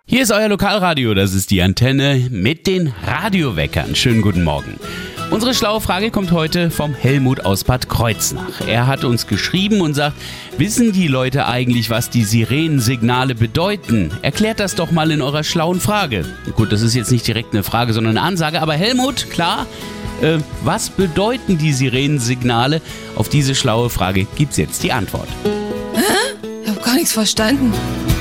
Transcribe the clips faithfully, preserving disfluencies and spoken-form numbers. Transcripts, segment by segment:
Hier ist euer Lokalradio, das ist die Antenne mit den Radioweckern. Schönen guten Morgen. Unsere schlaue Frage kommt heute vom Helmut aus Bad Kreuznach. Er hat uns geschrieben und sagt, wissen die Leute eigentlich, was die Sirenensignale bedeuten? Erklärt das doch mal in eurer schlauen Frage. Gut, das ist jetzt nicht direkt eine Frage, sondern eine Ansage, aber Helmut, klar, äh, was bedeuten die Sirenensignale? Auf diese schlaue Frage gibt's jetzt die Antwort. Hä? Ich hab gar nichts verstanden.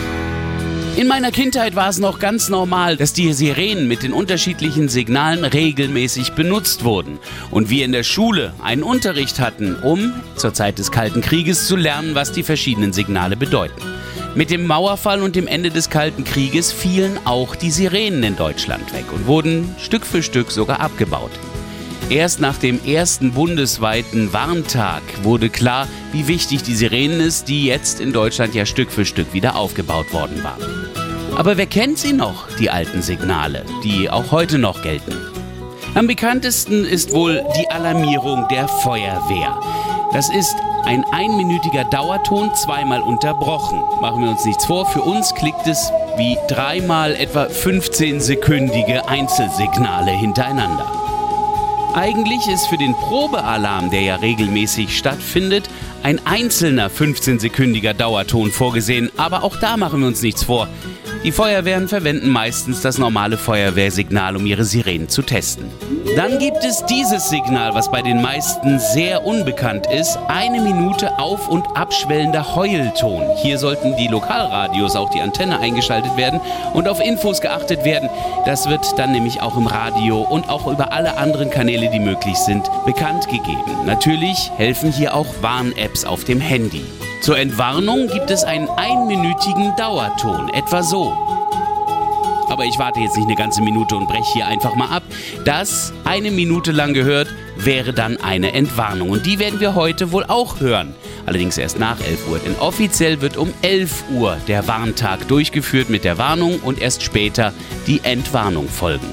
In meiner Kindheit war es noch ganz normal, dass die Sirenen mit den unterschiedlichen Signalen regelmäßig benutzt wurden und wir in der Schule einen Unterricht hatten, um zur Zeit des Kalten Krieges zu lernen, was die verschiedenen Signale bedeuten. Mit dem Mauerfall und dem Ende des Kalten Krieges fielen auch die Sirenen in Deutschland weg und wurden Stück für Stück sogar abgebaut. Erst nach dem ersten bundesweiten Warntag wurde klar, wie wichtig die Sirenen ist, die jetzt in Deutschland ja Stück für Stück wieder aufgebaut worden waren. Aber wer kennt sie noch, die alten Signale, die auch heute noch gelten? Am bekanntesten ist wohl die Alarmierung der Feuerwehr. Das ist ein einminütiger Dauerton, zweimal unterbrochen. Machen wir uns nichts vor, für uns klingt es wie dreimal etwa fünfzehnsekündige Einzelsignale hintereinander. Eigentlich ist für den Probealarm, der ja regelmäßig stattfindet, ein einzelner fünfzehnsekündiger Dauerton vorgesehen. Aber auch da machen wir uns nichts vor. Die Feuerwehren verwenden meistens das normale Feuerwehrsignal, um ihre Sirenen zu testen. Dann gibt es dieses Signal, was bei den meisten sehr unbekannt ist. Eine Minute auf- und abschwellender Heulton. Hier sollten die Lokalradios, auch die Antenne, eingeschaltet werden und auf Infos geachtet werden. Das wird dann nämlich auch im Radio und auch über alle anderen Kanäle, die möglich sind, bekannt gegeben. Natürlich helfen hier auch Warn-Apps auf dem Handy. Zur Entwarnung gibt es einen einminütigen Dauerton, etwa so. Aber ich warte jetzt nicht eine ganze Minute und breche hier einfach mal ab. Das eine Minute lang gehört, wäre dann eine Entwarnung. Und die werden wir heute wohl auch hören. Allerdings erst nach elf Uhr. Denn offiziell wird um elf Uhr der Warntag durchgeführt mit der Warnung und erst später die Entwarnung folgen.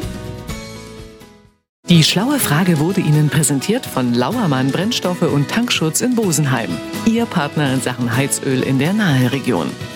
Die schlaue Frage wurde Ihnen präsentiert von Lauermann Brennstoffe und Tankschutz in Bosenheim. Ihr Partner in Sachen Heizöl in der Naheregion.